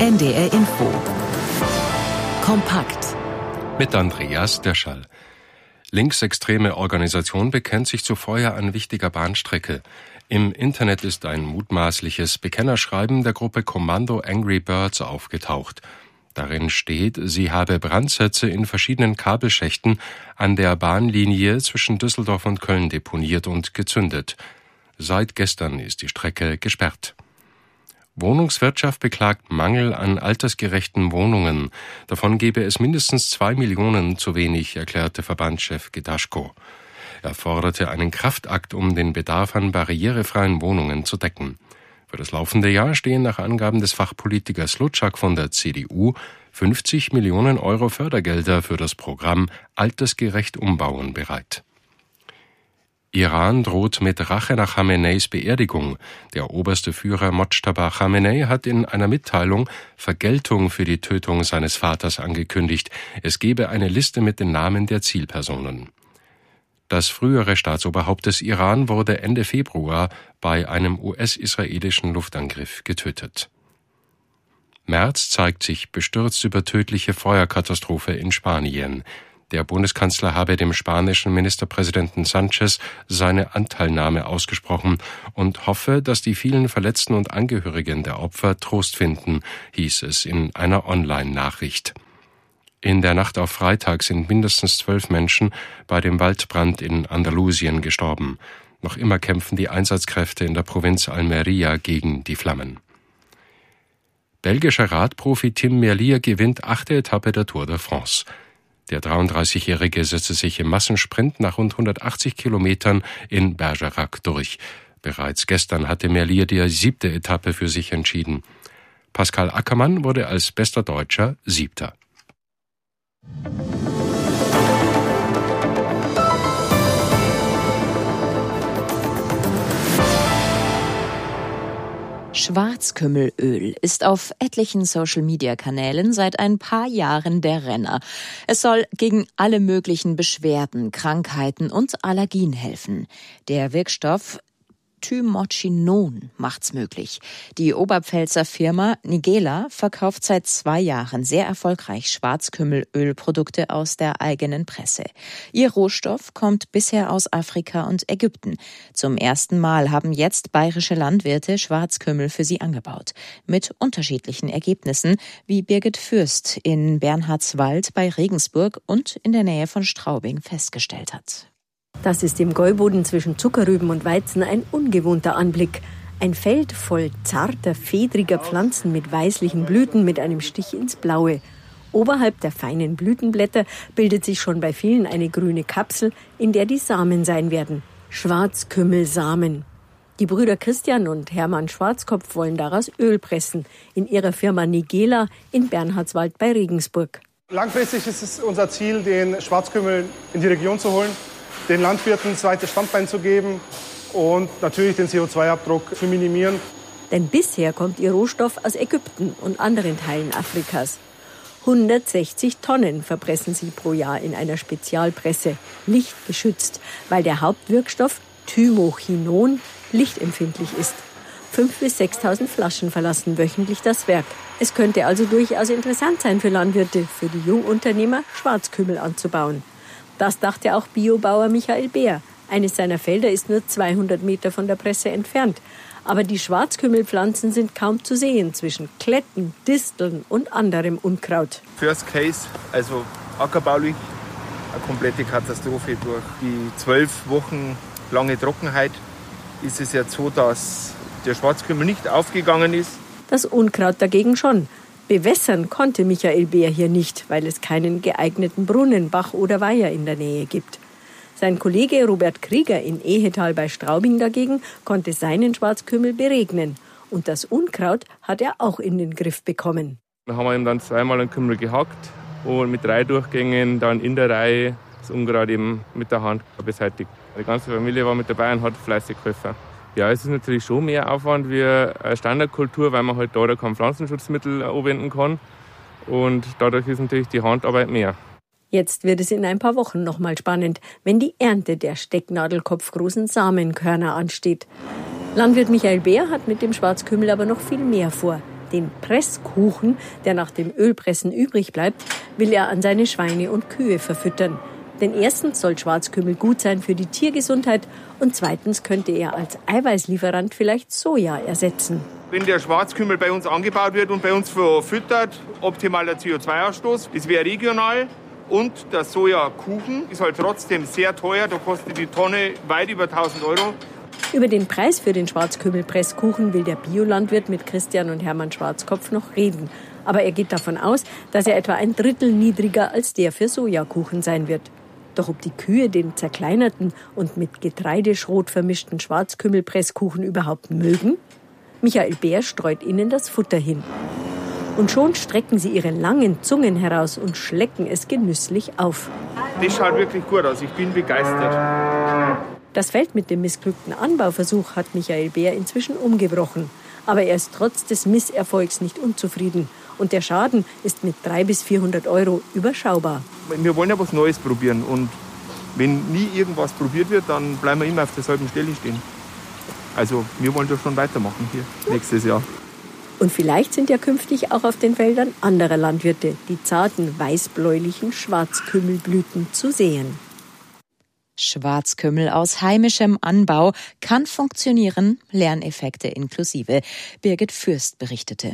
NDR Info. Kompakt. Mit Andreas Derschall. Linksextreme Organisation bekennt sich zu Feuer an wichtiger Bahnstrecke. Im Internet ist ein mutmaßliches Bekennerschreiben der Gruppe Kommando Angry Birds aufgetaucht. Darin steht, sie habe Brandsätze in verschiedenen Kabelschächten an der Bahnlinie zwischen Düsseldorf und Köln deponiert und gezündet. Seit gestern ist die Strecke gesperrt. Wohnungswirtschaft beklagt Mangel an altersgerechten Wohnungen. Davon gebe es mindestens 2 Millionen zu wenig, erklärte Verbandschef Gedaschko. Er forderte einen Kraftakt, um den Bedarf an barrierefreien Wohnungen zu decken. Für das laufende Jahr stehen nach Angaben des Fachpolitikers Luczak von der CDU 50 Millionen Euro Fördergelder für das Programm Altersgerecht umbauen bereit. Iran droht mit Rache nach Khameneis Beerdigung. Der oberste Führer Mojtaba Khamenei hat in einer Mitteilung Vergeltung für die Tötung seines Vaters angekündigt. Es gebe eine Liste mit den Namen der Zielpersonen. Das frühere Staatsoberhaupt des Iran wurde Ende Februar bei einem US-israelischen Luftangriff getötet. Merz zeigt sich bestürzt über tödliche Feuerkatastrophe in Spanien. Der Bundeskanzler habe dem spanischen Ministerpräsidenten Sánchez seine Anteilnahme ausgesprochen und hoffe, dass die vielen Verletzten und Angehörigen der Opfer Trost finden, hieß es in einer Online-Nachricht. In der Nacht auf Freitag sind mindestens 12 Menschen bei dem Waldbrand in Andalusien gestorben. Noch immer kämpfen die Einsatzkräfte in der Provinz Almería gegen die Flammen. Belgischer Radprofi Tim Merlier gewinnt 8. Etappe der Tour de France. Der 33-Jährige setzte sich im Massensprint nach rund 180 Kilometern in Bergerac durch. Bereits gestern hatte Merlier die 7. Etappe für sich entschieden. Pascal Ackermann wurde als bester Deutscher 7. Schwarzkümmelöl ist auf etlichen Social-Media-Kanälen seit ein paar Jahren der Renner. Es soll gegen alle möglichen Beschwerden, Krankheiten und Allergien helfen. Der Wirkstoff Thymochinon macht's möglich. Die Oberpfälzer Firma Nigela verkauft seit 2 Jahren sehr erfolgreich Schwarzkümmelölprodukte aus der eigenen Presse. Ihr Rohstoff kommt bisher aus Afrika und Ägypten. Zum ersten Mal haben jetzt bayerische Landwirte Schwarzkümmel für sie angebaut. Mit unterschiedlichen Ergebnissen, wie Birgit Fürst in Bernhardswald bei Regensburg und in der Nähe von Straubing festgestellt hat. Das ist im Gäuboden zwischen Zuckerrüben und Weizen ein ungewohnter Anblick. Ein Feld voll zarter, fedriger Pflanzen mit weißlichen Blüten mit einem Stich ins Blaue. Oberhalb der feinen Blütenblätter bildet sich schon bei vielen eine grüne Kapsel, in der die Samen sein werden. Schwarzkümmelsamen. Die Brüder Christian und Hermann Schwarzkopf wollen daraus Öl pressen. In ihrer Firma Nigela in Bernhardswald bei Regensburg. Langfristig ist es unser Ziel, den Schwarzkümmel in die Region zu holen, den Landwirten ein zweites Standbein zu geben und natürlich den CO2-Abdruck zu minimieren. Denn bisher kommt ihr Rohstoff aus Ägypten und anderen Teilen Afrikas. 160 Tonnen verpressen sie pro Jahr in einer Spezialpresse, lichtgeschützt, weil der Hauptwirkstoff Thymochinon lichtempfindlich ist. 5.000 bis 6.000 Flaschen verlassen wöchentlich das Werk. Es könnte also durchaus interessant sein für Landwirte, für die Jungunternehmer, Schwarzkümmel anzubauen. Das dachte auch Biobauer Michael Beer. Eines seiner Felder ist nur 200 Meter von der Presse entfernt. Aber die Schwarzkümmelpflanzen sind kaum zu sehen zwischen Kletten, Disteln und anderem Unkraut. First Case, also ackerbaulich, eine komplette Katastrophe. Durch die 12 Wochen lange Trockenheit ist es jetzt so, dass der Schwarzkümmel nicht aufgegangen ist. Das Unkraut dagegen schon. Bewässern konnte Michael Beer hier nicht, weil es keinen geeigneten Brunnen, Bach oder Weiher in der Nähe gibt. Sein Kollege Robert Krieger in Ehetal bei Straubing dagegen konnte seinen Schwarzkümmel beregnen. Und das Unkraut hat er auch in den Griff bekommen. Da haben wir ihm dann 2-mal einen Kümmel gehackt und mit 3 Durchgängen dann in der Reihe das Unkraut eben mit der Hand beseitigt. Die ganze Familie war mit dabei und hat fleißig geholfen. Ja, es ist natürlich schon mehr Aufwand wie eine Standardkultur, weil man halt da kein Pflanzenschutzmittel anwenden kann. Und dadurch ist natürlich die Handarbeit mehr. Jetzt wird es in ein paar Wochen nochmal spannend, wenn die Ernte der stecknadelkopfgroßen Samenkörner ansteht. Landwirt Michael Beer hat mit dem Schwarzkümmel aber noch viel mehr vor. Den Presskuchen, der nach dem Ölpressen übrig bleibt, will er an seine Schweine und Kühe verfüttern. Denn erstens soll Schwarzkümmel gut sein für die Tiergesundheit und zweitens könnte er als Eiweißlieferant vielleicht Soja ersetzen. Wenn der Schwarzkümmel bei uns angebaut wird und bei uns verfüttert, optimaler CO2-Ausstoß, das wäre regional. Und der Sojakuchen ist halt trotzdem sehr teuer, da kostet die Tonne weit über 1.000 Euro. Über den Preis für den Schwarzkümmel-Presskuchen will der Biolandwirt mit Christian und Hermann Schwarzkopf noch reden. Aber er geht davon aus, dass er etwa 1/3 niedriger als der für Sojakuchen sein wird. Doch ob die Kühe den zerkleinerten und mit Getreideschrot vermischten Schwarzkümmel-Presskuchen überhaupt mögen? Michael Bär streut ihnen das Futter hin. Und schon strecken sie ihre langen Zungen heraus und schlecken es genüsslich auf. Das schaut wirklich gut aus, ich bin begeistert. Das Feld mit dem missglückten Anbauversuch hat Michael Bär inzwischen umgebrochen. Aber er ist trotz des Misserfolgs nicht unzufrieden. Und der Schaden ist mit 300 bis 400 Euro überschaubar. Wir wollen ja was Neues probieren. Und wenn nie irgendwas probiert wird, dann bleiben wir immer auf derselben Stelle stehen. Also wir wollen doch schon weitermachen hier nächstes Jahr. Und vielleicht sind ja künftig auch auf den Feldern anderer Landwirte die zarten weißbläulichen Schwarzkümmelblüten zu sehen. Schwarzkümmel aus heimischem Anbau kann funktionieren, Lerneffekte inklusive. Birgit Fürst berichtete.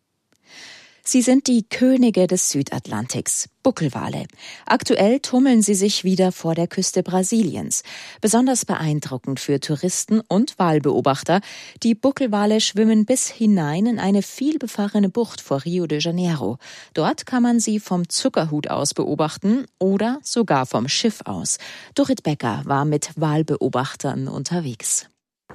Sie sind die Könige des Südatlantiks, Buckelwale. Aktuell tummeln sie sich wieder vor der Küste Brasiliens. Besonders beeindruckend für Touristen und Walbeobachter. Die Buckelwale schwimmen bis hinein in eine vielbefahrene Bucht vor Rio de Janeiro. Dort kann man sie vom Zuckerhut aus beobachten oder sogar vom Schiff aus. Dorit Becker war mit Walbeobachtern unterwegs.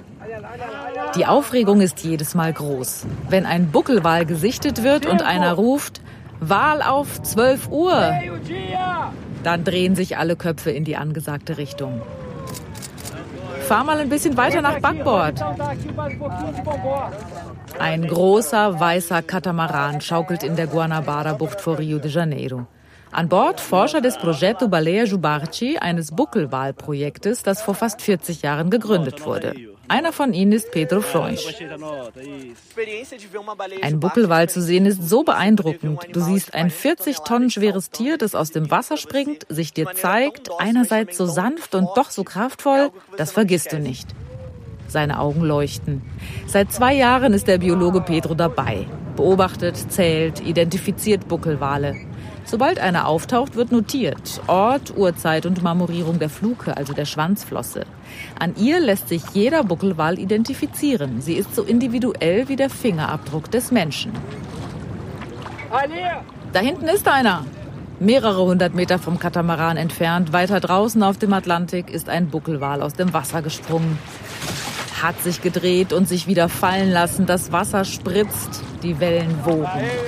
Die Aufregung ist jedes Mal groß. Wenn ein Buckelwal gesichtet wird und einer ruft, Wal auf 12 Uhr, dann drehen sich alle Köpfe in die angesagte Richtung. Fahr mal ein bisschen weiter nach Backbord. Ein großer, weißer Katamaran schaukelt in der Guanabara-Bucht vor Rio de Janeiro. An Bord Forscher des Projeto Baleia Jubarchi, eines Buckelwalprojektes, das vor fast 40 Jahren gegründet wurde. Einer von ihnen ist Pedro Freunsch. Ein Buckelwal zu sehen ist so beeindruckend. Du siehst ein 40 Tonnen schweres Tier, das aus dem Wasser springt, sich dir zeigt, einerseits so sanft und doch so kraftvoll, das vergisst du nicht. Seine Augen leuchten. Seit 2 Jahren ist der Biologe Pedro dabei. Beobachtet, zählt, identifiziert Buckelwale. Sobald einer auftaucht, wird notiert. Ort, Uhrzeit und Marmorierung der Fluke, also der Schwanzflosse. An ihr lässt sich jeder Buckelwal identifizieren. Sie ist so individuell wie der Fingerabdruck des Menschen. Da hinten ist einer. Mehrere 100 Meter vom Katamaran entfernt, weiter draußen auf dem Atlantik, ist ein Buckelwal aus dem Wasser gesprungen. Hat sich gedreht und sich wieder fallen lassen. Das Wasser spritzt, die Wellen wogen.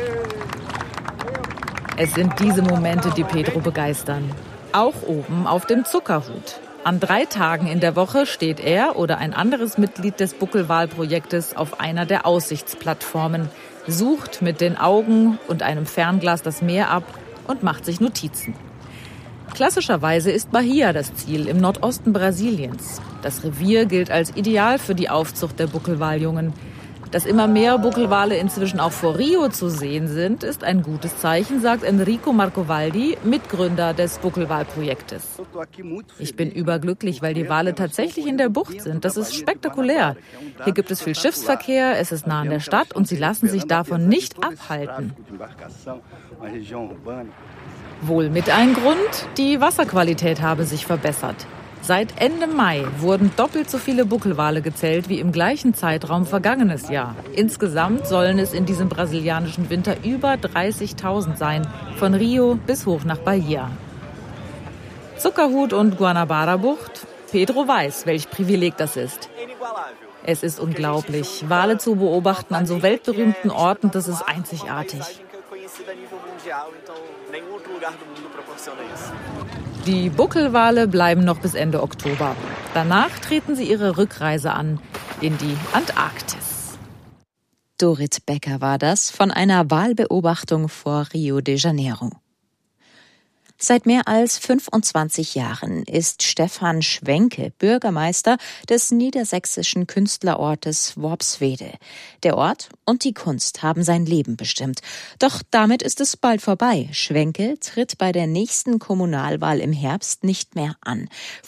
Es sind diese Momente, die Pedro begeistern. Auch oben auf dem Zuckerhut. An 3 Tagen in der Woche steht er oder ein anderes Mitglied des Buckelwalprojektes auf einer der Aussichtsplattformen, sucht mit den Augen und einem Fernglas das Meer ab und macht sich Notizen. Klassischerweise ist Bahia das Ziel im Nordosten Brasiliens. Das Revier gilt als ideal für die Aufzucht der Buckelwaljungen. Dass immer mehr Buckelwale inzwischen auch vor Rio zu sehen sind, ist ein gutes Zeichen, sagt Enrico Marcovaldi, Mitgründer des Buckelwalprojektes. Ich bin überglücklich, weil die Wale tatsächlich in der Bucht sind. Das ist spektakulär. Hier gibt es viel Schiffsverkehr, es ist nah an der Stadt und sie lassen sich davon nicht abhalten. Wohl mit ein Grund, die Wasserqualität habe sich verbessert. Seit Ende Mai wurden doppelt so viele Buckelwale gezählt wie im gleichen Zeitraum vergangenes Jahr. Insgesamt sollen es in diesem brasilianischen Winter über 30.000 sein, von Rio bis hoch nach Bahia. Zuckerhut und Guanabara-Bucht. Pedro weiß, welch Privileg das ist. Es ist unglaublich. Wale zu beobachten an so weltberühmten Orten, das ist einzigartig. Die Buckelwale bleiben noch bis Ende Oktober. Danach treten sie ihre Rückreise an in die Antarktis. Dorit Becker war das von einer Walbeobachtung vor Rio de Janeiro. Seit mehr als 25 Jahren ist Stefan Schwenke Bürgermeister des niedersächsischen Künstlerortes Worpswede. Der Ort und die Kunst haben sein Leben bestimmt. Doch damit ist es bald vorbei. Schwenke tritt bei der nächsten Kommunalwahl im Herbst nicht mehr an.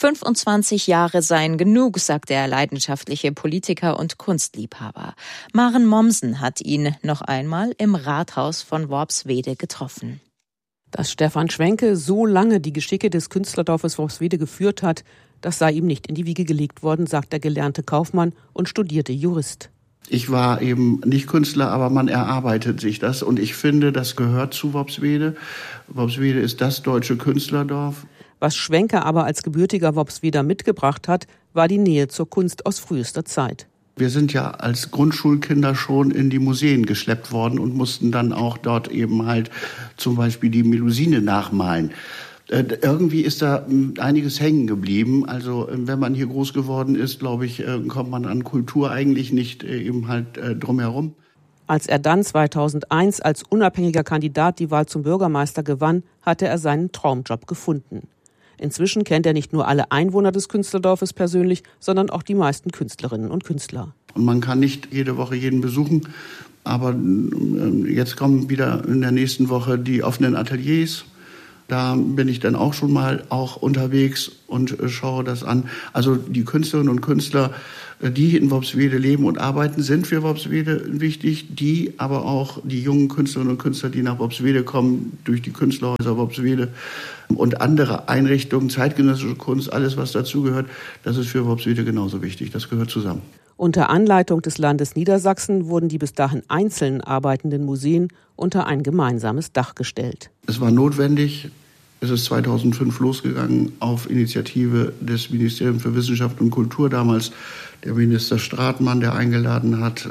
25 Jahre seien genug, sagt der leidenschaftliche Politiker und Kunstliebhaber. Maren Mommsen hat ihn noch einmal im Rathaus von Worpswede getroffen. Dass Stefan Schwenke so lange die Geschicke des Künstlerdorfes Worpswede geführt hat, das sei ihm nicht in die Wiege gelegt worden, sagt der gelernte Kaufmann und studierte Jurist. Ich war eben nicht Künstler, aber man erarbeitet sich das. Und ich finde, das gehört zu Worpswede. Worpswede ist das deutsche Künstlerdorf. Was Schwenke aber als gebürtiger Worpsweder mitgebracht hat, war die Nähe zur Kunst aus frühester Zeit. Wir sind ja als Grundschulkinder schon in die Museen geschleppt worden und mussten dann auch dort eben halt zum Beispiel die Melusine nachmalen. Irgendwie ist da einiges hängen geblieben. Also wenn man hier groß geworden ist, glaube ich, kommt man an Kultur eigentlich nicht eben halt drum herum. Als er dann 2001 als unabhängiger Kandidat die Wahl zum Bürgermeister gewann, hatte er seinen Traumjob gefunden. Inzwischen kennt er nicht nur alle Einwohner des Künstlerdorfes persönlich, sondern auch die meisten Künstlerinnen und Künstler. Und man kann nicht jede Woche jeden besuchen, aber jetzt kommen wieder in der nächsten Woche die offenen Ateliers. Da bin ich dann auch schon mal unterwegs und schaue das an. Also die Künstlerinnen und Künstler, die in Worpswede leben und arbeiten, sind für Worpswede wichtig. Aber auch die jungen Künstlerinnen und Künstler, die nach Worpswede kommen, durch die Künstlerhäuser Worpswede und andere Einrichtungen, zeitgenössische Kunst, alles was dazugehört, das ist für Worpswede genauso wichtig. Das gehört zusammen. Unter Anleitung des Landes Niedersachsen wurden die bis dahin einzeln arbeitenden Museen unter ein gemeinsames Dach gestellt. Es war notwendig. Es ist 2005 losgegangen auf Initiative des Ministeriums für Wissenschaft und Kultur, damals der Minister Stratmann, der eingeladen hat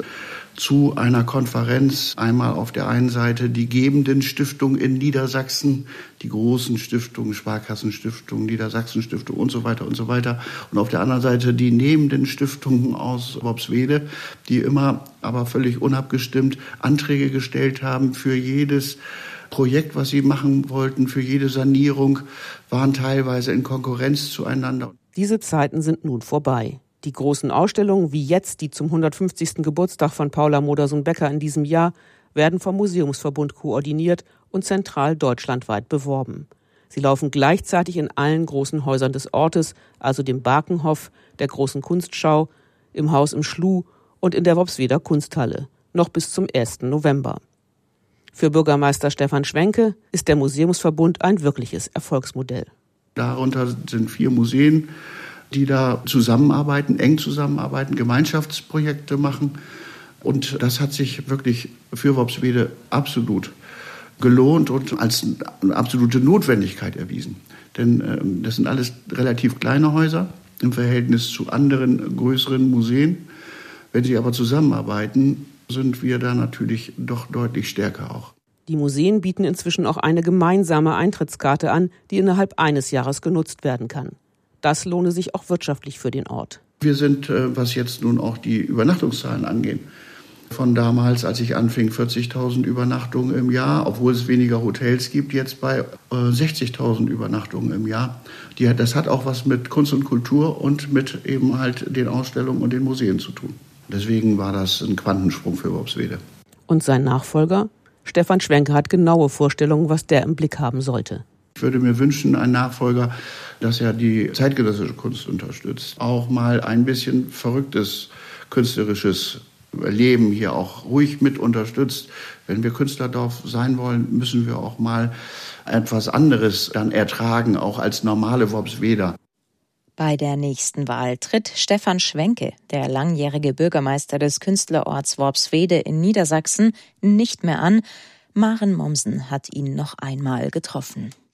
zu einer Konferenz. Einmal auf der einen Seite die gebenden Stiftungen in Niedersachsen, die großen Stiftungen, Sparkassenstiftung, Niedersachsenstiftung und so weiter und so weiter. Und auf der anderen Seite die nehmenden Stiftungen aus Worpswede, die immer, aber völlig unabgestimmt Anträge gestellt haben für jedes Projekt, was sie machen wollten, für jede Sanierung, waren teilweise in Konkurrenz zueinander. Diese Zeiten sind nun vorbei. Die großen Ausstellungen, wie jetzt die zum 150. Geburtstag von Paula Modersohn-Becker in diesem Jahr, werden vom Museumsverbund koordiniert und zentral deutschlandweit beworben. Sie laufen gleichzeitig in allen großen Häusern des Ortes, also dem Barkenhof, der Großen Kunstschau, im Haus im Schluh und in der Worpsweder Kunsthalle, noch bis zum 1. November. Für Bürgermeister Stefan Schwenke ist der Museumsverbund ein wirkliches Erfolgsmodell. Darunter sind 4 Museen, die da zusammenarbeiten, eng zusammenarbeiten, Gemeinschaftsprojekte machen. Und das hat sich wirklich für Worpswede absolut gelohnt und als eine absolute Notwendigkeit erwiesen. Denn das sind alles relativ kleine Häuser im Verhältnis zu anderen größeren Museen. Wenn sie aber zusammenarbeiten, sind wir da natürlich doch deutlich stärker auch. Die Museen bieten inzwischen auch eine gemeinsame Eintrittskarte an, die innerhalb eines Jahres genutzt werden kann. Das lohne sich auch wirtschaftlich für den Ort. Wir sind, was jetzt nun auch die Übernachtungszahlen angeht, von damals, als ich anfing, 40.000 Übernachtungen im Jahr, obwohl es weniger Hotels gibt, jetzt bei 60.000 Übernachtungen im Jahr. Das hat auch was mit Kunst und Kultur und mit eben halt den Ausstellungen und den Museen zu tun. Deswegen war das ein Quantensprung für Worpswede. Und sein Nachfolger? Stefan Schwenke hat genaue Vorstellungen, was der im Blick haben sollte. Ich würde mir wünschen, einen Nachfolger, dass er die zeitgenössische Kunst unterstützt. Auch mal ein bisschen verrücktes künstlerisches Leben hier auch ruhig mit unterstützt. Wenn wir Künstlerdorf sein wollen, müssen wir auch mal etwas anderes dann ertragen, auch als normale Worpsweder. Bei der nächsten Wahl tritt Stefan Schwenke, der langjährige Bürgermeister des Künstlerorts Worpswede in Niedersachsen, nicht mehr an. Maren Mommsen hat ihn noch einmal getroffen.